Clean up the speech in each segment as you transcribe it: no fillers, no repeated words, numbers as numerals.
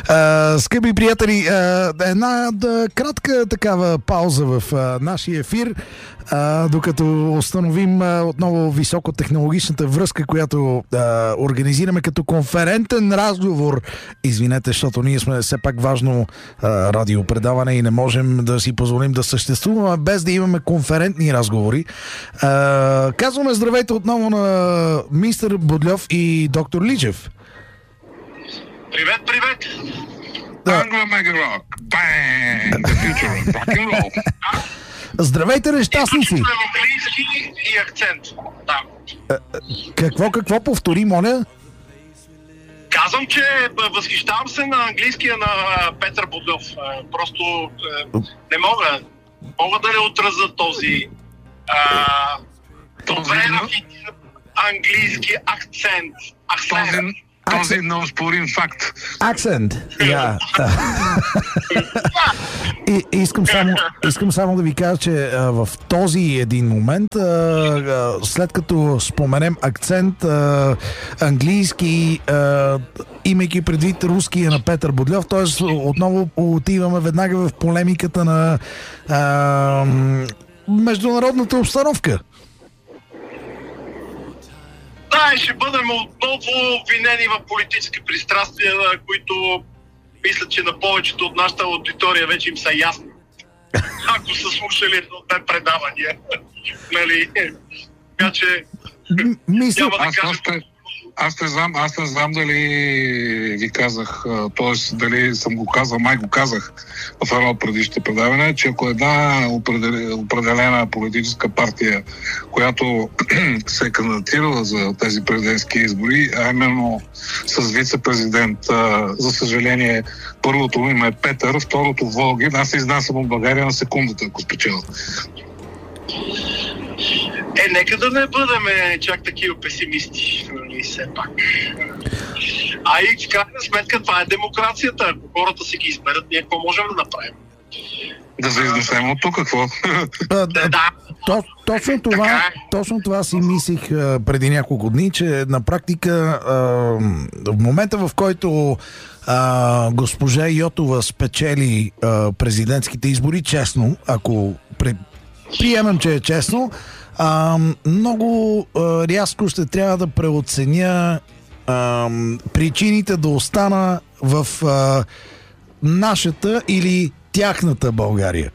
Скъпи приятели, една кратка такава пауза в нашия ефир, докато установим отново високотехнологичната връзка, която организираме като конферентен разговор. Извинете, защото ние сме все пак важно радиопредаване и не можем да си позволим да съществуваме без да имаме конферентни разговори. Казваме здравейте отново на мистер Будльов и доктор Личев. Привет, привет! Anglo Mega Rock. Bang! The future of rock and roll. Здравейте, нещастници! Английски и акцент. Да. Какво повтори, моля? Казвам, че възхищавам се на английския на Петър Будльов. Просто не мога да не отразя този добре рафиниран английски акцент. Този неоспорим факт. Акцент. Искам само да ви кажа, че в този един момент, след като споменем акцент, английски, имайки предвид руския на Петър Будльов, т.е. отново отиваме веднага в полемиката на международната обстановка. Да, ще бъдем отново обвинени в политически пристрастия, които мисля, че на повечето от нашата аудитория вече им са ясни. Ако са слушали две предавания. Нали? Така че мисля, няма да кажа... Аз не знам дали ви казах, т.е. дали съм го казал, май го казах в едно от предишните предавания, че ако една определена политическа партия, която се е кандидатирала за тези президентски избори, а именно с вице-президент, за съжаление, първото име е Петър, второто Волгин, аз се изнасям от България на секундата, ако спечеля. Нека да не бъдем чак такива песимисти, нали, все пак. А и в крайна сметка това е демокрацията. Ако хората си ги изберат, ние какво можем да направим? Да се изнесем от тук, какво? Да. Точно това си мислих преди няколко дни, че на практика в момента, в който госпожа Йотова спечели президентските избори, честно, ако приемам, че е честно, много рязко ще трябва да преоценя причините да остана в нашата или тяхната България.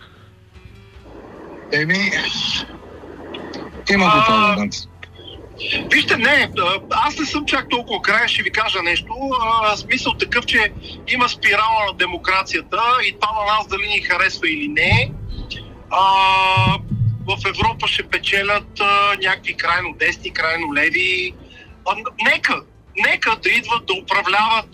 Има го този момент. Вижте, аз не съм чак толкова крайен, ще ви кажа нещо. Смисъл такъв, че има спирала на демокрацията и това на нас дали ни харесва или не. В Европа ще печелят някакви крайно десни, крайно леви. Нека да идват, да управляват,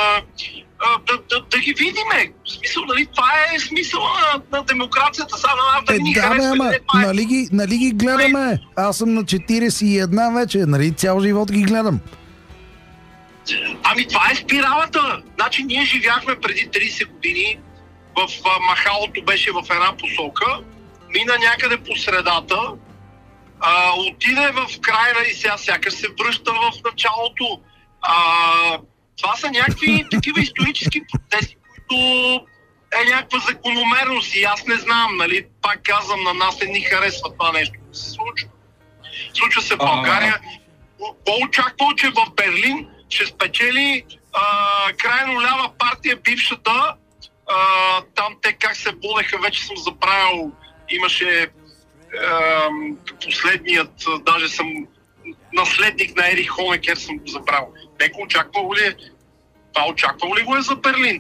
да ги видиме. В смисъл, нали, това е смисъла на демокрацията. Сега на нас да ни харесва. Нали ги гледаме? Аз съм на 41 вече, нали цял живот ги гледам. Ами това е спиралата. Значи ние живяхме преди 30 години, в махалото беше в една посока, мина някъде по средата, отиде в крайна и сега сякаш се връща в началото. Това са някакви такива исторически процеси, които е някаква закономерност и аз не знам, нали, пак казвам, на нас не ни харесва това нещо да се случва. Случва се в България. По-очаквал, че в Берлин ще спечели крайно лява партия, бившата. Там те как се водеха, вече съм забравил. Имаше последният, даже съм наследник на Ерих Хонекер, съм го забравил. Неко очаквало ли е? Това очаквало ли го е за Берлин?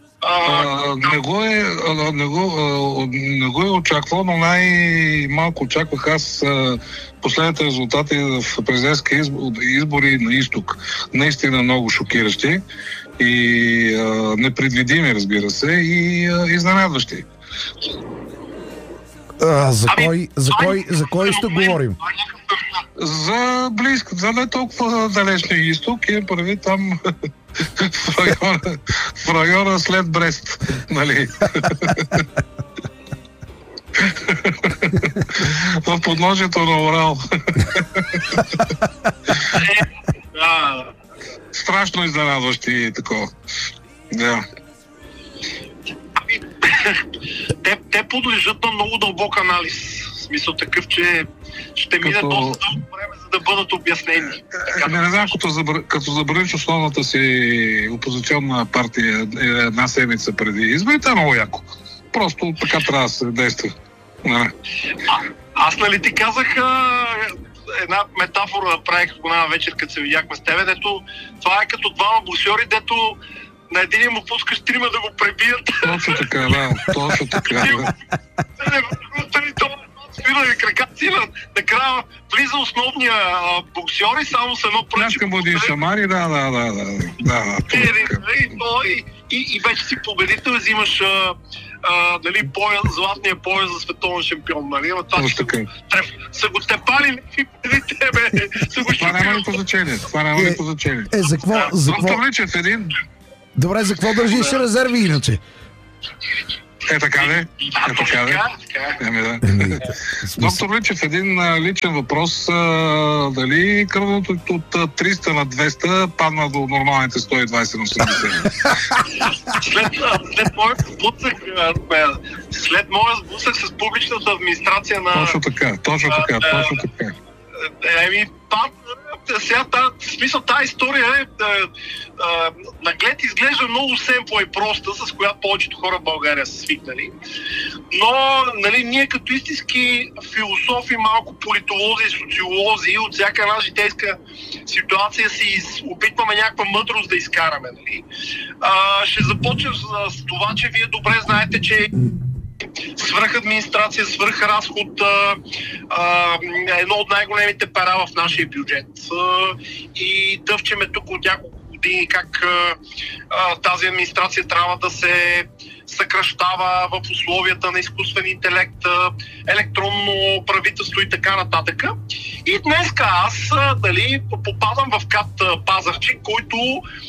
Не го е очаквал, но най-малко очаквах аз последните резултати в президентски избори на изток. Наистина много шокиращи и непредвидими, разбира се, и изненадващи. За кой ще говорим? За близко, за не толкова далечния изток и прави там в района след Брест, нали? В подножието на Урал. Страшно изненадващи такова. Да. те подлежат на много дълбок анализ. В смисъл такъв, че ще мине доста дълго време, за да бъдат обяснени. Не знам, като забраниш основната си опозиционна партия една седмица преди изборите, е много яко. Просто така трябва да се действа. Аз нали ти казах една метафора направих една вечер, като се видяхме с тебе, дето това е като двама боксьори, дето на един му пускаш трима да го пребият. Точно така, да. Точно така, да. Свирали крака, накрая влиза основния боксьор и само с едно пръче. Някакъм бъде шамари, да. И вече си победител, взимаш златния пояс за световен шампион. Нали? Са го тепали някакви преди тебе. Това няма никакво значение. За какво? Добре, за какво държиш резерви иначе? Така ли? Доктор Личев, един личен въпрос. Дали кръвното от 300 на 200 падна до нормалните 120 на 80? След моя сблъсък с публичната администрация на... Точно така. Сега тази история наглед изглежда много семпла и проста, с която повечето хора в България са свикнали. Но нали, ние като истински философи, малко политолози и социолози от всяка една житейска ситуация си опитваме някаква мъдрост да изкараме. Нали. Ще започнем с това, че вие добре знаете, че свръхадминистрация, свръхразход, едно от най-големите пера в нашия бюджет. И дъвчеме тук от няколко години как тази администрация трябва да се съкращава в условията на изкуствен интелект, електронно правителство и така нататък. И днеска аз попадам в КАТ Пазарджик, който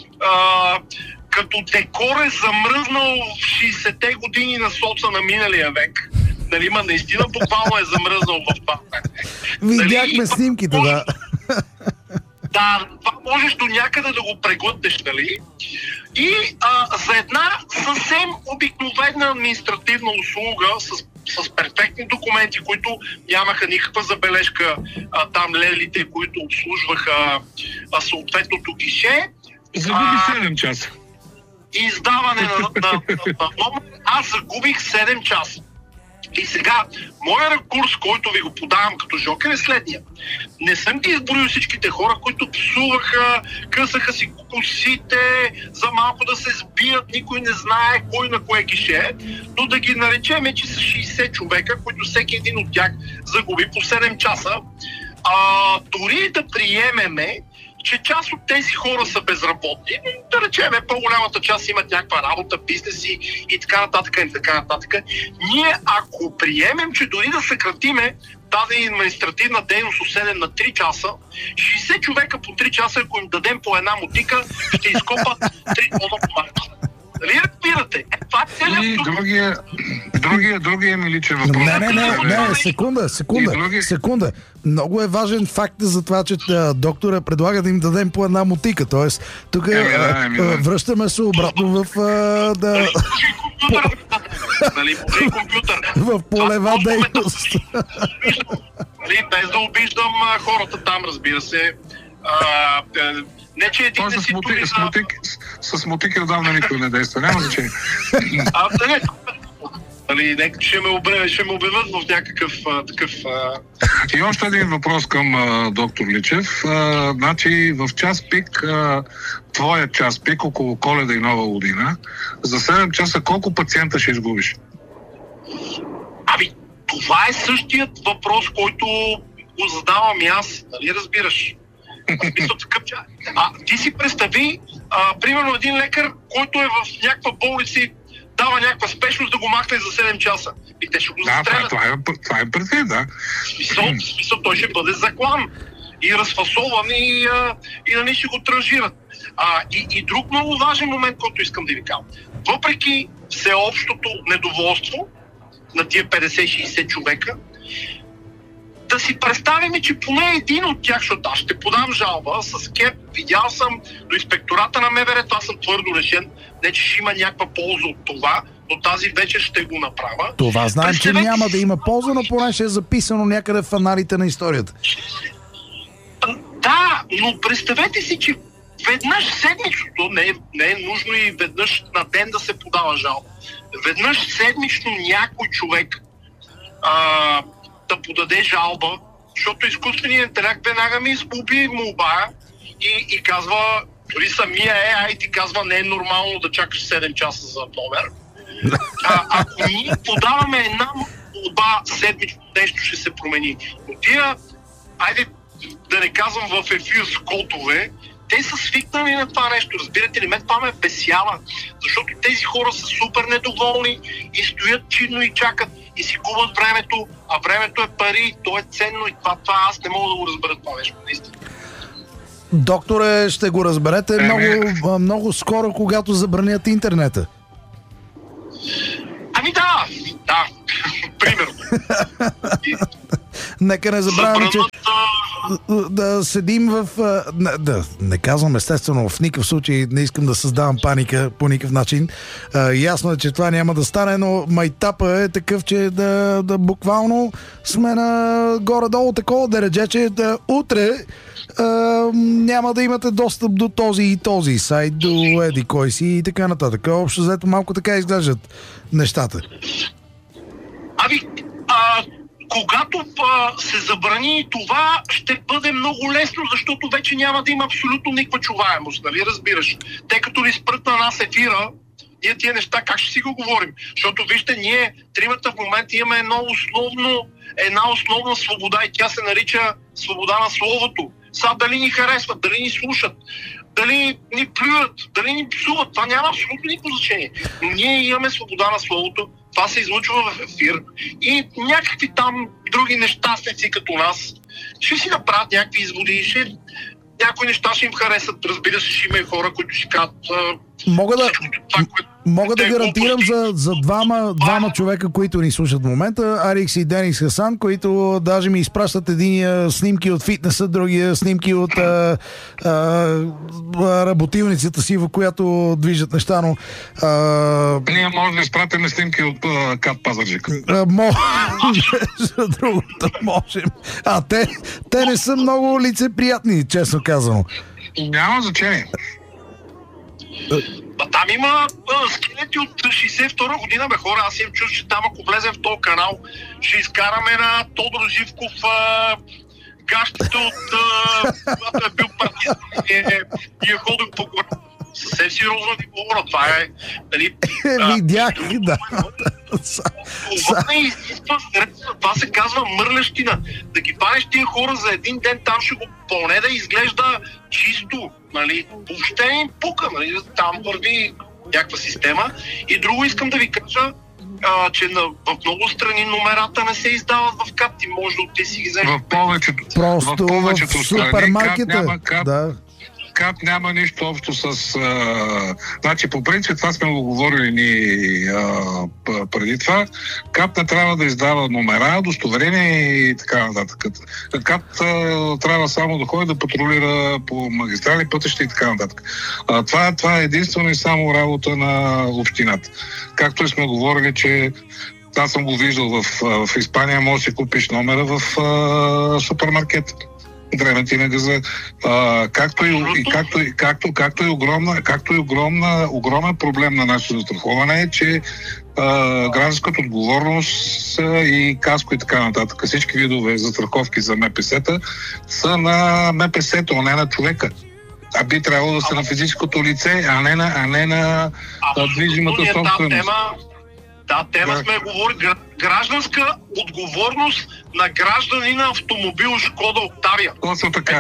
като декор е замръзнал в 60-те години на соца на миналия век. Нали, наистина буквално е замръзнал в това. Видяхме снимките, да. Да, това можеш до някъде да го преглътнеш, нали? И за една съвсем обикновена административна услуга с перфектни документи, които нямаха никаква забележка, там лелите, които обслужваха съответното гише. Загуби 7 часа. Издаване на номер, аз загубих 7 часа. И сега, моя рекурс, който ви го подавам като жокер, е следния. Не съм ги изборил всичките хора, които псуваха, късаха си косите, за малко да се сбият, никой не знае кой на кое гише, но да ги наречем, че са 60 човека, които всеки един от тях загуби по 7 часа. Дори да приемеме, че част от тези хора са безработни, да речем, по-голямата част имат някаква работа, бизнеси и така нататък. Ние, ако приемем, че дори да съкратиме тази административна дейност от 7 на 3 часа, 60 човека по 3 часа, ако им дадем по една мотика, ще изкопат 3 тода по марка. Нали разбирате? Това е целият... Другия ми личен въпрос. Не, секунда. Много е важен факт за това, че доктора предлага да им дадем по една мотика. Тоест, тук връщаме се обратно в... в полева дейност. Без да обиждам хората там, разбира се. Не, че един не си с мотики отдавна никой не действа. Няма значение. Ще ме обявят в някакъв такъв... И още един въпрос към доктор Личев. Значи в час пик, твоя час пик, около Коледа и Нова година, за 7 часа колко пациента ще изгубиш? Това е същият въпрос, който го задавам и аз. Нали разбираш? Ти си представи, примерно един лекар, който е в някаква болница и дава някаква спешност да го махне за 7 часа. И те ще го застрелят. Това е предвид, да. Смисъл, той ще бъде заклан и разфасован и нали ще го транжират. И друг много важен момент, който искам да ви кажа. Въпреки всеобщото недоволство на тия 50-60 човека, да си представим, че поне един от тях, защото аз ще подам жалба с КЕП, видял съм до инспектората на МВР, това съм твърдо решен, не че ще има някаква полза от това, но тази вечер ще го направя. Това знаем, че няма да има полза, но поне ще е записано някъде в аналите на историята. Да, но представете си, че веднъж седмично, не е нужно и веднъж на ден да се подава жалба. Веднъж седмично някой човек да подаде жалба, защото изкуственият интелект веднага ми изгуби молба и казва, дори самия AI ти казва, не е нормално да чакаш 7 часа за номер. Ако ние подаваме една молба седмично, нещо ще се промени. Но тия, айде да не казвам в ефир с котове, те са свикнали на това нещо. Разбирате ли, мен това ме бесява, защото тези хора са супер недоволни и стоят чинно и чакат и си губят времето, а времето е пари, то е ценно и това аз не мога да го разбера това нещо, наистина. Докторе, ще го разберете много скоро, когато забранят интернета. Ами да, примерно. Нека не забравяме, че да седим в... не казвам естествено, в никакъв случай не искам да създавам паника по никакъв начин. Ясно е, че това няма да стане, но майтапа е такъв, че да буквално сме на горе-долу такова дередже, че утре няма да имате достъп до този и този сайт, до еди кой си и така нататък. Общо взето малко така изглеждат нещата. Когато се забрани това, ще бъде много лесно, защото вече няма да има абсолютно никаква чуваемост, нали разбираш? Тъй като ни спрат на нас ефира, ние тия неща как ще си го говорим? Защото вижте, ние тримата в момента имаме една основна свобода и тя се нарича свобода на словото. Сега дали ни харесват, дали ни слушат, дали ни плюят, дали ни псуват, това няма абсолютно никакво значение. Но ние имаме свобода на словото, това се излучва в ефир и някакви там други нещастници като нас ще си направят някакви изводи, някои неща ще им харесат, разбира се, ще има и хора, които ще кажат Мога да гарантирам за двама човека, които ни слушат в момента, Арикс и Денис Хасан, които даже ми изпращат единия снимки от фитнеса, другия снимки от работилницата си, в която движат неща, но... Ние може да изпратим снимки от Кат Пазарджик. За другото можем. Те не са много лицеприятни, честно казано. Няма значение. Там има скелети от 62 година, хора. Аз им чуш, че там ако влезем в този канал, ще изкараме на Тодор Живков гащите от когато е бил партист и е ходил по гора. Съвсем сериозно ви говоря. Това е... Видях, да. Това се казва мърлящина. Да ги панеш тия хора за един ден, там ще го поне да изглежда чисто. Нали? Въобще им пука. Нали? Там върви някаква система. И друго искам да ви кажа, че в много страни номерата не се издават в КАТ. Ти може да ти си ги вземеш. Просто в супермаркета. Да. КАТ няма нищо общо с... Значи, по принцип, това сме го говорили ни преди това. КАТ не трябва да издава номера, удостоверения и така нататък. КАТ трябва само да ходи да патрулира по магистрали, пътища и така нататък. Това е единствено и само работа на общината. Както и сме говорили, че аз съм го виждал в Испания, може да си купиш номера в супермаркет. Древните магазин. Както и огромен проблем на нашето застраховане е, че гражданската отговорност и каско и така нататък, всички видове застраховки за МПС-та са на МПС-то, а не на човека. А би трябвало да са на физическото лице, а не на движимата собственост. Тема сме говорили. Гражданска отговорност на граждани на автомобил Шкода Октавия. Точно така,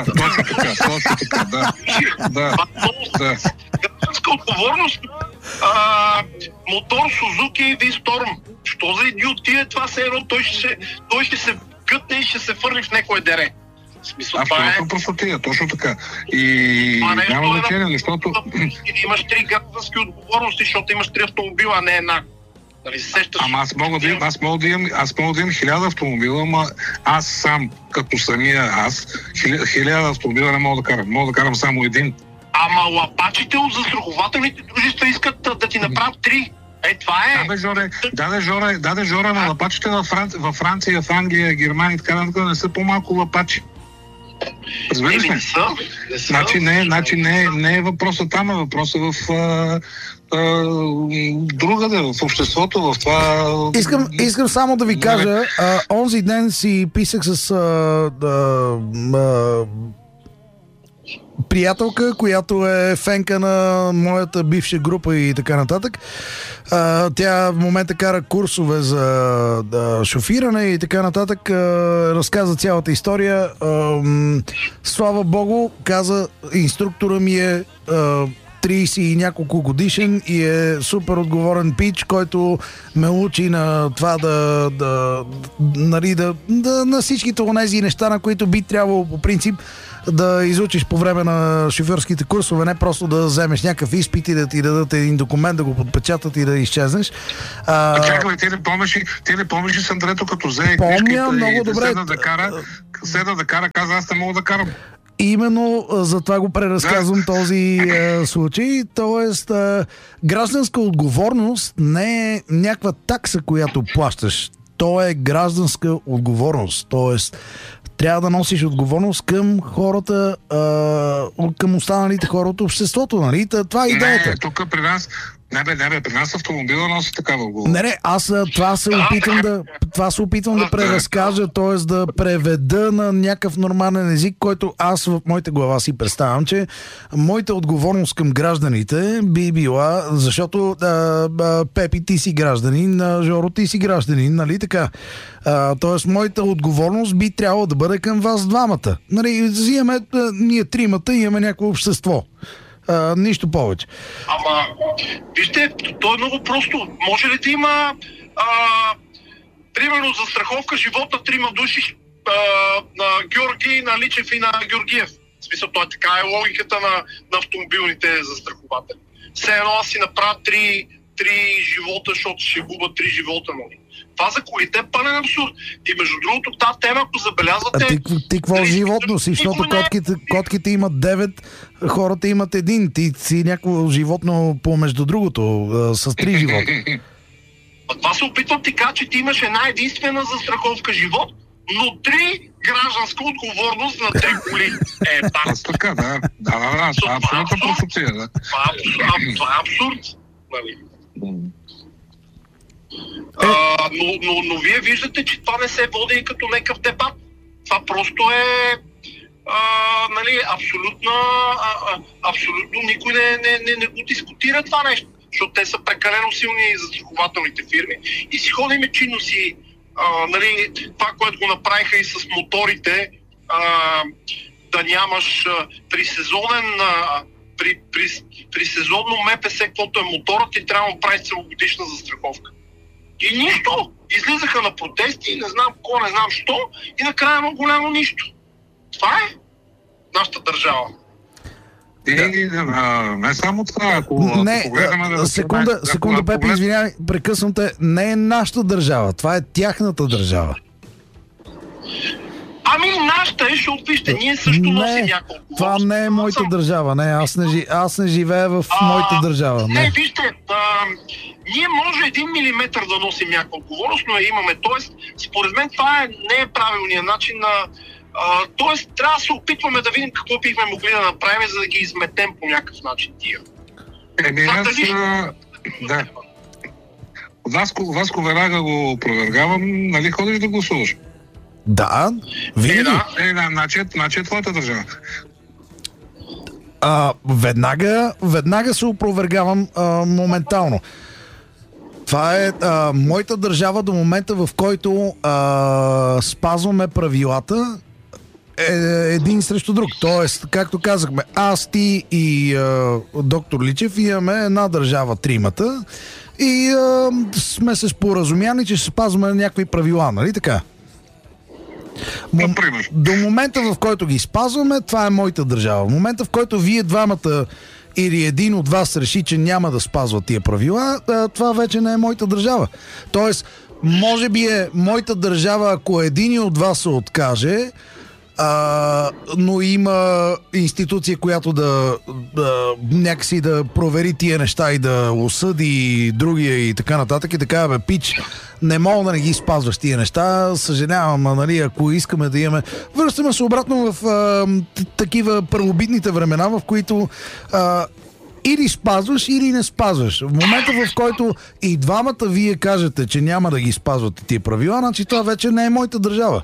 да. Гражданска отговорност на мотор Сузуки V-Storm. Що за идиотия това се едно? Той ще се гътне и ще се фърли в някое дере. Абсолютно простотия, точно така. И няма значение, защото... Имаш 3 граждански отговорности, защото имаш 3 автомобила, а не една. Нали, сещаш? Ама аз мога да имам 1000 автомобила, ама аз сам, като самия аз, 1000 автомобила не мога да карам. Мога да карам само един. Ама лапачите от застрахователните дружества искат да ти направят 3. Това е. Даде Жоре, на лапачите във Франция, в Англия, Германия и така нататък не са по-малко лапачи. Разбираш ли? Не са. Значи не е въпросът там, е въпросът в другаде, в обществото, в това... Искам само да ви кажа, онзи ден си писах с приятелка, която е фенка на моята бивша група и така нататък. Тя в момента кара курсове за шофиране и така нататък. Разказа цялата история. Слава Богу, каза, инструктора ми е 30 и няколко годишен и е супер отговорен пич, който ме учи на това на всичките онези неща, на които би трябвало по принцип да изучиш по време на шофьорските курсове, не просто да вземеш някакъв изпит и да ти дадат един документ, да го подпечатат и да изчезнеш. Чакай, ти не помниш ли Сандрето, като взе книжката и добре. седна да кара, каза, аз не мога да карам. Именно за това го преразказвам този случай. Тоест, гражданска отговорност не е някаква такса, която плащаш. То е гражданска отговорност. Тоест, трябва да носиш отговорност към хората, към останалите хора от обществото, нали? Това е идеята. Не, тук при нас... при нас автомобила носи такава отговорност. Не, аз това се опитвам да преразкажа, т.е. да преведа на някакъв нормален език, който аз в моята глава си представям, че моята отговорност към гражданите би била, защото Пепи, ти си гражданин, Жоро, ти си гражданин, нали така? Т.е. моята отговорност би трябвало да бъде към вас двамата. Нали, взимаме, ние тримата имаме някакво общество. Нищо повече. Ама, вижте, то е много просто. Може ли да има примерно за страховка живот на 3 души на Георги, на Личев и на Георгиев? В смисъл, това така е логиката на автомобилните застрахователи. Все едно аз си направя 3 живота, защото ще губа 3 живота, нали? Това за колите е пълен абсурд. И между другото, тази тема, ако забелязвате... Ти какво животно си, защото котките имат 9, хората имат 1. Ти си някакво животно помежду другото, с 3 живота. Това се опитвам ти кажа, че ти имаш една единствена застраховка живот, но 3 гражданска отговорност на 3 коли. Така, да. Това е абсолютно просоция, да. Това е абсурд. Нали? Но вие виждате, че това не се води като някакъв дебат. Това просто е нали, абсолютно никой не го дискутира това нещо. Защото те са прекалено силни за застрахователните фирми и си ходиме чинно си нали, това, което го направиха и с моторите, да нямаш при сезонно МПС, каквото е моторът, и трябва да правиш целогодишна застраховка. И нищо. Излизаха на протести, не знам какво, не знам що, и накрая много голямо нищо. Това е нашата държава. Не само това. Секунда, Пепи, извинявай, прекъсвам те. Не е нашата държава, това е тяхната държава. Ами нашата е, защото вижте, ние също носим няколко. Това не е моята държава, не, аз не живея в моята държава. Не, вижте, ние може 1 милиметър да носим някаква отговорност, но я имаме. Тоест, според мен това не е правилният начин на... Тоест, трябва да се опитваме да видим какво бихме могли да направим, за да ги изметем по някакъв начин тия. Да. Васко веднага го опровергавам, нали ходиш да гласуваш? Да, винаги. Значи е твоята държава. Веднага се опровергавам моментално. Това е моята държава до момента, в който спазваме правилата един срещу друг. Тоест, както казахме, аз, ти и доктор Личев имаме една държава, тримата, и сме се споразумяли, че ще спазваме някакви правила, нали така? До момента, в който ги спазваме, това е моята държава. В момента, в който вие двамата или един от вас реши, че няма да спазва тия правила, това вече не е моята държава. Тоест, може би е моята държава, ако един от вас се откаже, но има институция, която да някакси да провери тия неща и да осъди другия и така нататък, и така, бе, пич, не мога да не ги спазваш тия неща, съжалявам, нали, ако искаме да имаме... Връщаме се обратно в такива първобитните времена, в които или спазваш, или не спазваш. В момента, в който и двамата вие кажете, че няма да ги спазвате тия правила, значи това вече не е моята държава.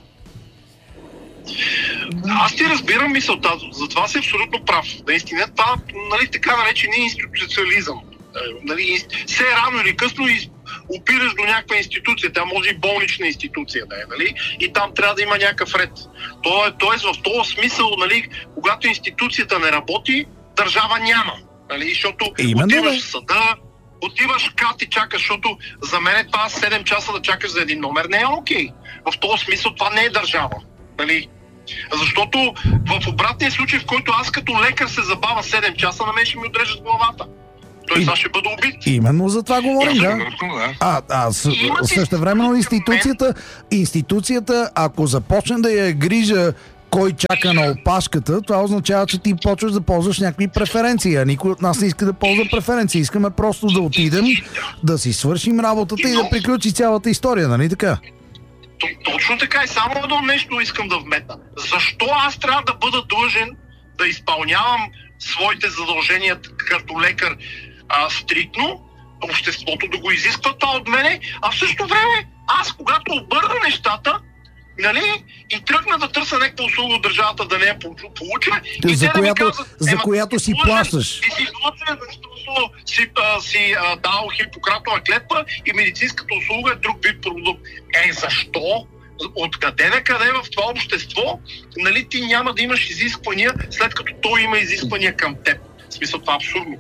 Аз ти разбирам мисълта, затова си абсолютно прав. Наистина, това, нали, така наречения институциализъм. Нали, все рано или късно опираш до някаква институция, тя може и болнична институция да е, нали? И там трябва да има някакъв ред. Тоест в този смисъл, нали, когато институцията не работи, държава няма. Нали? Защото отиваш в съда, отиваш кат и чакаш, защото за мен това 7 часа да чакаш за един номер не е окей. В този смисъл това не е държава. Нали? Защото в обратния случай, в който аз като лекар се забавя 7 часа, на мен ще ми отрежат главата. Той сега ще бъде убит. Именно за това говорим, да. Същевременно институцията, ако започне да я грижа кой чака на опашката, това означава, че ти почваш да ползваш някакви преференции, а никой от нас не иска да ползва преференции. Искаме просто да отидем, да си свършим работата и да приключи цялата история, нали така? Точно така, и само едно нещо искам да вметна. Защо аз трябва да бъда длъжен да изпълнявам своите задължения като лекар стриктно, обществото да го изисква това от мене, а в същото време аз, когато обърна нещата, нали, и тръгна да търся някаква услуга от държавата да не я получа, и за която си плащаш. И си длъжен, защото си дал Хипократова клетва и медицинската услуга е друг вид продукт. Защо? Откъде на къде в това общество, нали, ти няма да имаш изисквания, след като той има изисквания към теб? В смисъл, това е абсурдно.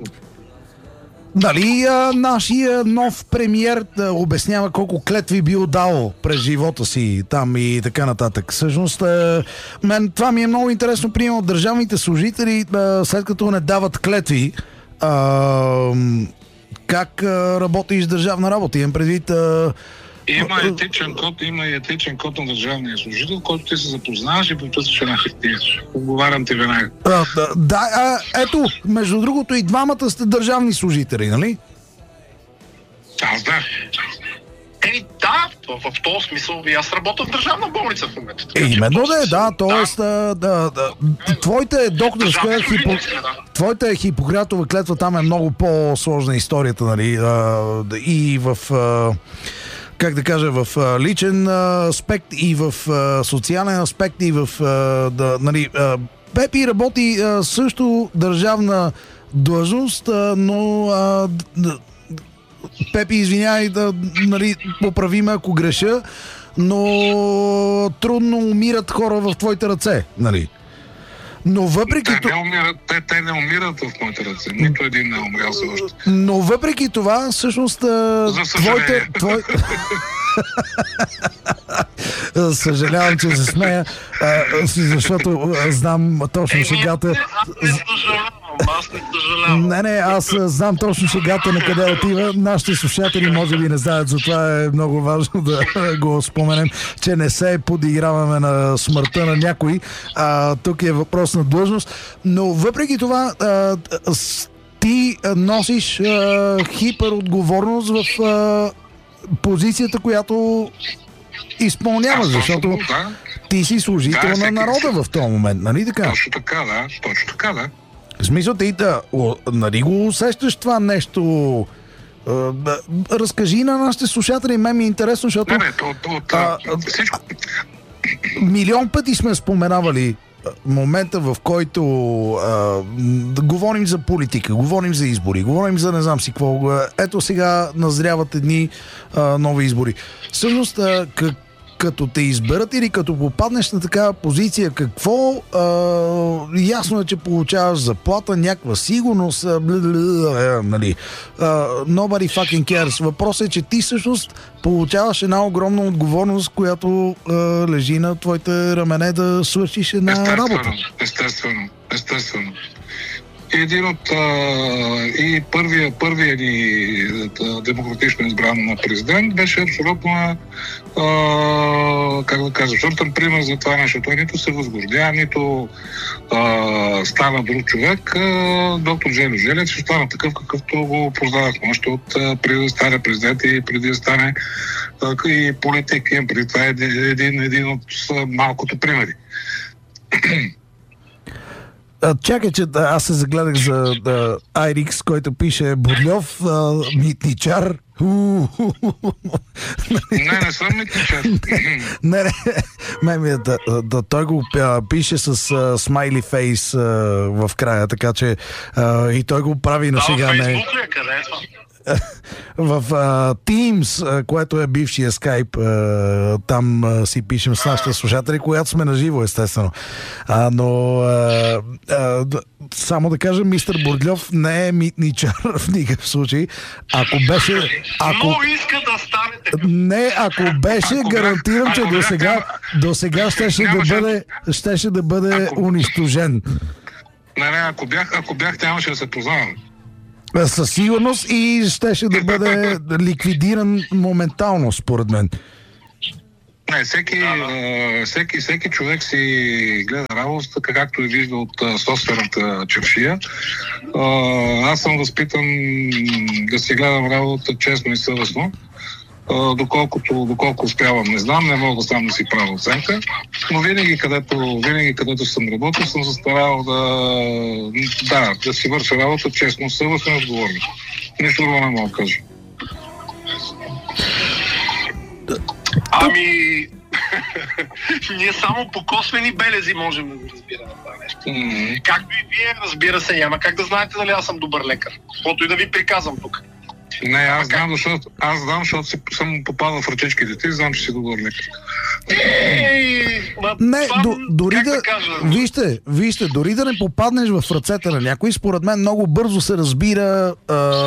Дали нашия нов премиер обяснява колко клетви бил дал през живота си там и така нататък. Всъщност, мен това ми е много интересно, примерно държавните служители, след като не дават клетви, как работиш държавна работа? Имам предвид... Има и етичен код на държавния служител, който ти се запознаваш и подписваш една хартия. Отговарям ти веднага. Ето, между другото и двамата сте държавни служители, нали? Аз да. Да, в този смисъл и аз работя в държавна болница в момента. Именно т.е. твоята докторска твоята Хипократова клетва там е много по-сложна историята, нали? И в... как да кажа, в личен аспект и в социален аспект и в... нали, Пепи работи също държавна длъжност, но Пепи, извинявай, нали, поправиме ако греша, но трудно умират хора в твоите ръце, нали? Но въпреки те не умират в моите ръце. Нито един не умрял за още. Но въпреки това, всъщност, съжалявам, че се смея, защото знам точно шегата. Аз не съжалявам. Не, аз знам точно шегата на къде отива. Нашите слушатели може би не знаят, затова е много важно да го споменем, че не се подиграваме на смъртта на някой. Тук е въпрос на длъжност. Но въпреки това, ти носиш хиперотговорност в позицията, като изпълняваш, защото ти си служител на народа в този момент, нали така? Точно така, да. В смисъл, ти нали го усещаш това нещо? Разкажи на нашите слушатели, мен ми е интересно, защото всичко... милион пъти сме споменавали момента, в който говорим за политика, говорим за избори, говорим за не знам си какво. Ето сега назряват едни нови избори. Всъщност, като те изберат или като попаднеш на такава позиция, какво ясно е, че получаваш заплата, някаква сигурност, нали. Nobody fucking cares. Въпросът е, че ти всъщност получаваш една огромна отговорност, която лежи на твоите рамене да свършиш една работа. Естествено. един от и първия ни демократично избран президент беше абсолютно абсолютен пример за това нещо. Той нито се възгордя, нито стана друг човек. Доктор Желю Желев ще стана такъв, какъвто го познавахме още от преди да стане президент и преди да стане и политик. Преди това е един от малкото примери. Чакай, че аз се загледах за Айрикс, който пише Бурльов, митничар. Не съм митничар. Не, той го пише с смайли фейс в края, така че и той го прави на сега. Фейсбук ли е? Къде е това? В Teams, което е бившия Skype, там си пишем с нашите слушатели, когато сме на живо, естествено. Но само да кажа, мистер Бурдльов не е митничар в никакъв случай. Ако беше... Много иска да стане така. Не, ако беше, гарантирам, че до сега щеше да бъде унищожен. Не, ако бях, нямаше да се познавам. Със сигурност и щеше да бъде ликвидиран моментално, според мен. Не, всеки човек си гледа работата, както и вижда от собствената чаршия. Аз съм възпитан да си гледам работата честно и съвестно. Доколко успявам, не знам, не мога сам да си правя оценка, но винаги където съм работил, съм се старал да си върша работа честно, съвестно и отговорно. Нищо друго не мога да кажа. Ние само по косвени белези можем да го разбираме това нещо. Както и вие, разбира се, няма как да знаете дали аз съм добър лекар. Каквото и да ви приказвам тук. Не, аз знам, защото съм попадал в ръчичките ти и знам, че си добър лекар. Не, дори да... Вижте, дори да не попаднеш в ръцете на някой, според мен много бързо се разбира.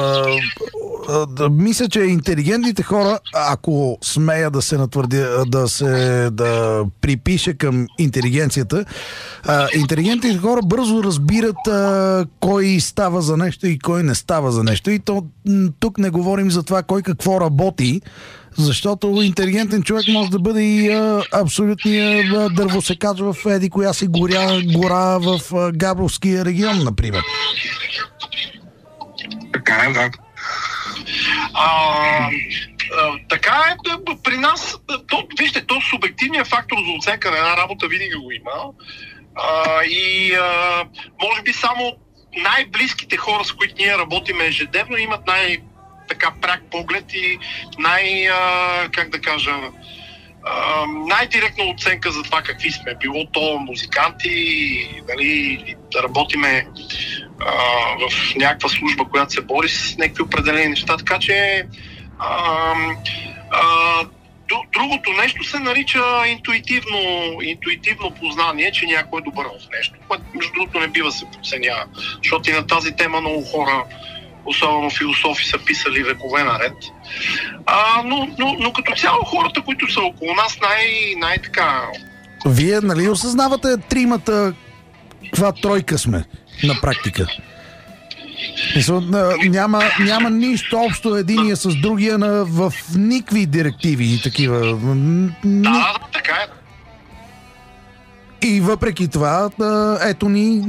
Мисля, че интелигентните хора, ако смея да се натвърдя, да припише към интелигенцията, интелигентните хора бързо разбират кой става за нещо и кой не става за нещо. И тук не говорим за това кой какво работи, защото интелигентен човек може да бъде и абсолютния дървосекач в еди коя си гора в Габровския регион, например. Така е, да. Така е при нас. Вижте, то субективният фактор за оценка на една работа винаги го има. Може би само най-близките хора, с които ние работим ежедневно, имат така пряк поглед и най-директна оценка за това какви сме. Било то музиканти, дали да работиме в някаква служба, която се бори с някакви определени неща. Така че другото нещо се нарича интуитивно познание, че някой е добър в нещо. Което между другото не бива се подценява. Защото и на тази тема много хора, особено философи, са писали векове наред. Но като цяло хората, които са около нас, най-така... Вие, нали, осъзнавате тримата каква тройка сме на практика? Няма нищо общо единия с другия в никакви директиви и такива. Да, така е. И въпреки това, ето ни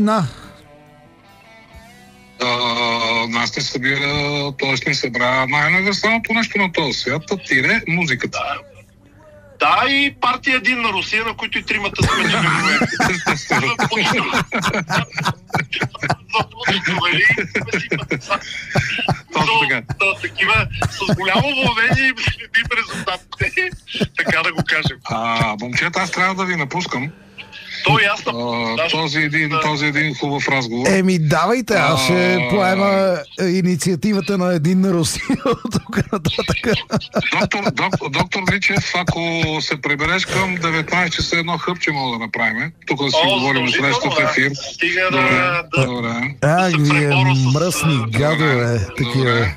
нас не събира, т.е. не събра най-универсалното нещо на този свят, музиката. Да, и партия един на Русия, на които и тримата сме членове. Такива с голямо вълнение и следим резултатите, така да го кажем. Момчета, аз трябва да ви напускам. То е ясно. Този един хубав разговор. Давайте, аз ще поема инициативата на един на Русия от тук нататък. Доктор Личев, ако се прибереш към 19 часа, едно хъпче мога да направим. Тук да си говорим от следващата ефир. Стига Добре. Вие мръсни гадове. Такива.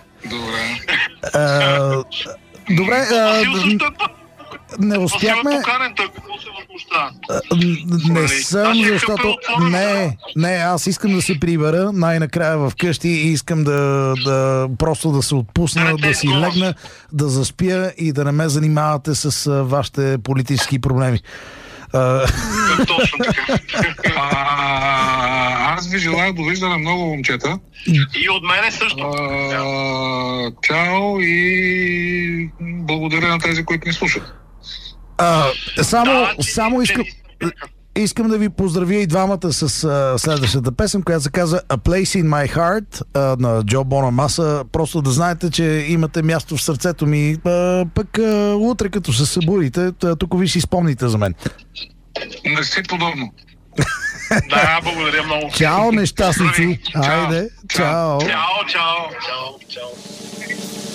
Добре. Не успяхме. Не съм, защото... Не, аз искам да се прибера най-накрая в къщи и искам да просто да се отпусна, да си легна, да заспя и да не ме занимавате с вашите политически проблеми. Точно така. Аз ви желая довиждане много, момчета. И от мене също. Чао и благодаря на тези, които ни слушат. Само искам да ви поздравя и двамата с следващата песен, която се казва A Place in My Heart на Джо Бонамаса. Просто да знаете, че имате място в сърцето ми. Пък утре, като се събудите, тук ви си спомните за мен. Не си подобно. Да, благодаря много. Чао, нещастници. Чао. Айде, чао. Чао.